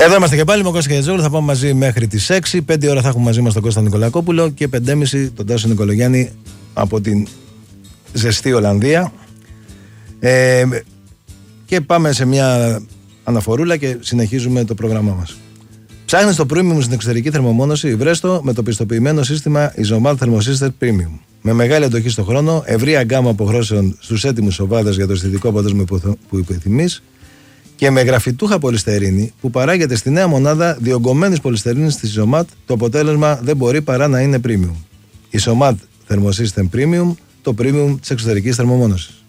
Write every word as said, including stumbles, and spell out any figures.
Εδώ είμαστε και πάλι με ο Κώστας Καγιατζόγλου. Θα πάμε μαζί μέχρι τις έξι. πέντε ώρα θα έχουμε μαζί μας τον Κώστα Νικολακόπουλο και πέντε και μισή τον Τάσο Νικολογιάννη από την ζεστή Ολλανδία. Ε, και πάμε σε μια αναφορούλα και συνεχίζουμε το πρόγραμμά μας. Ψάχνεις το premium στην εξωτερική θερμομόνωση? Βρες το με το πιστοποιημένο σύστημα Isomat Thermosystem Premium. Με μεγάλη αντοχή στον χρόνο, ευρεία γκάμα αποχρώσεων στους έτοιμους σοβάδες για το αισθητικό αποτέλεσμα που επιθυμείς και με γραφιτούχα πολυστερίνη που παράγεται στη νέα μονάδα διογκωμένης πολυστερίνης της Isomat, το αποτέλεσμα δεν μπορεί παρά να είναι premium. Isomat Thermosystem Premium, το premium της εξωτερικής θερμομόνωσης.